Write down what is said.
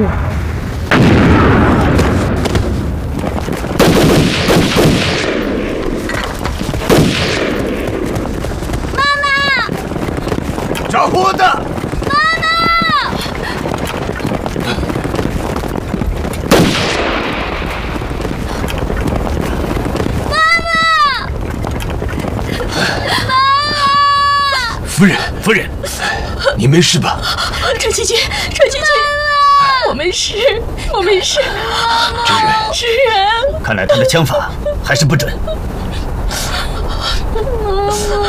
妈妈， 找我的！ 妈妈， 夫人，你没事吧？ 车姐姐，我没事。 知人，看来他的枪法还是不准。 妈妈。